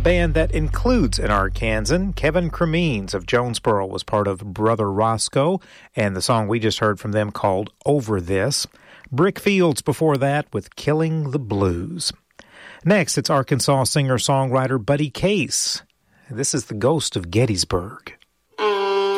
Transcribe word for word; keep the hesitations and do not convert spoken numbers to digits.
band that includes an Arkansan. Kevin Cremines of Jonesboro was part of Brother Roscoe, and the song we just heard from them called Over This. Brickfields before that with Killing the Blues. Next, it's Arkansas singer-songwriter Buddy Case. This is The Ghost of Gettysburg.